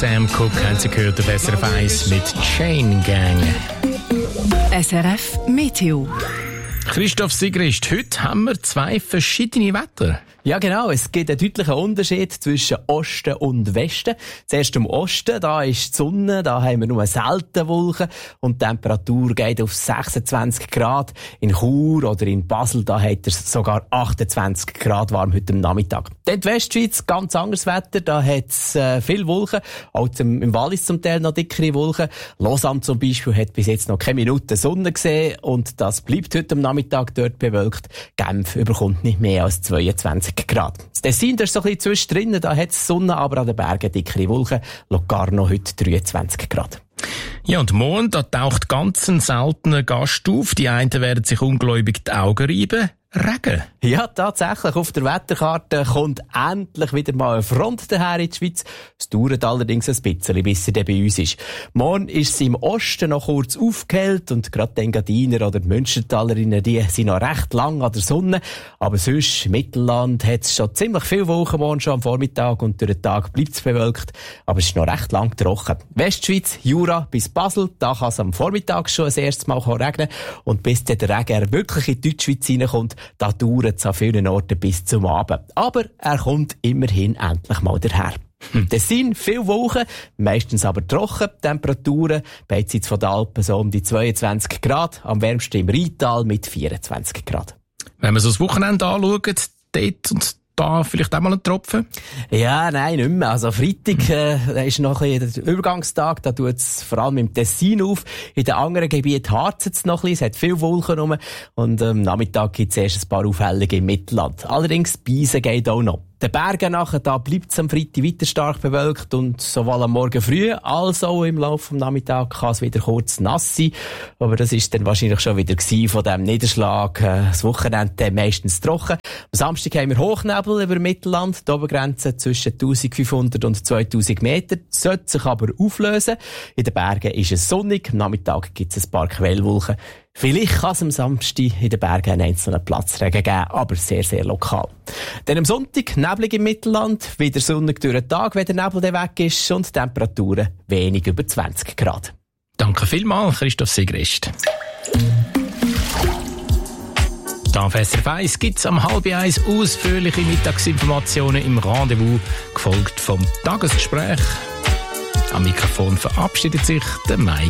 Sam Cooke haben Sie gehört auf SRF 1 mit Chain Gang. SRF Meteo. Christoph Sigrist, heute haben wir zwei verschiedene Wetter. Ja, genau. Es gibt einen deutlichen Unterschied zwischen Osten und Westen. Zuerst im Osten, da ist die Sonne, da haben wir nur selten Wolken und die Temperatur geht auf 26 Grad. In Chur oder in Basel, da hat es sogar 28 Grad warm heute am Nachmittag. Dann die Westschweiz, ganz anderes Wetter, da hat es viel Wolken, auch im Wallis zum Teil noch dickere Wolken. Lausanne zum Beispiel hat bis jetzt noch keine Minute Sonne gesehen und das bleibt heute am Nachmittag dort bewölkt. Genf überkommt nicht mehr als 22 Grad. Das Tessin, das ist so ein bisschen zwischendrin, da hat es Sonne, aber an den Bergen dickere Wolken. Locarno heute 23 Grad. Ja, und morgen, da taucht ganz ein seltener Gast auf. Die einen werden sich ungläubig die Augen reiben. Regen. Ja, tatsächlich. Auf der Wetterkarte kommt endlich wieder mal eine Front daher in die Schweiz. Es dauert allerdings ein bisschen, bis sie dann bei uns ist. Morgen ist sie im Osten noch kurz aufgehellt und gerade die Engadiner oder die Münstertalerinnen, die sind noch recht lang an der Sonne. Aber sonst, im Mittelland hat es schon ziemlich viele Wolken morgen schon am Vormittag und durch den Tag bleibt es bewölkt. Aber es ist noch recht lang trocken. Westschweiz, Jura bis Basel, da kann es am Vormittag schon das erste Mal regnen. Und bis dann der Regen wirklich in die Deutschschweiz reinkommt, da dauert es an vielen Orten bis zum Abend. Aber er kommt immerhin endlich mal daher. Das sind viele Wolken, meistens aber trocken. Temperaturen beidseits von den Alpen so um die 22 Grad, am wärmsten im Rheintal mit 24 Grad. Wenn wir so das Wochenende anschauen, dort und da vielleicht auch mal ein Tropfen? Ja, nein, nicht mehr. Also Freitag ist noch ein bisschen der Übergangstag, da tut es vor allem im Tessin auf. In den anderen Gebieten harzt es noch ein bisschen, es hat viele Wolken rum. Und am Nachmittag gibt es erst ein paar Aufhellungen im Mittelland. Allerdings Beisen geht auch noch. Den Bergen nachher, da bleibt es am Freitag weiter stark bewölkt und sowohl am Morgen früh als auch im Laufe des Nachmittags kann es wieder kurz nass sein. Aber das ist dann wahrscheinlich schon wieder von diesem Niederschlag. Das Wochenende meistens trocken. Am Samstag haben wir Hochnebel über Mittelland. Die Obergrenze zwischen 1500 und 2000 Meter. Das sollte sich aber auflösen. In den Bergen ist es sonnig. Am Nachmittag gibt es ein paar Quellwolken. Vielleicht kann es am Samstag in den Bergen einen einzelnen Platzregen geben, aber sehr, sehr lokal. Dann am Sonntag neblig im Mittelland, wieder sonnig durch den Tag, wenn der Nebel dann weg ist und Temperaturen wenig über 20 Grad. Danke vielmals, Christoph Sigrist. Da auf SRF 1 gibt es am 12:30 ausführliche Mittagsinformationen im Rendezvous, gefolgt vom Tagesgespräch. Am Mikrofon verabschiedet sich der Mike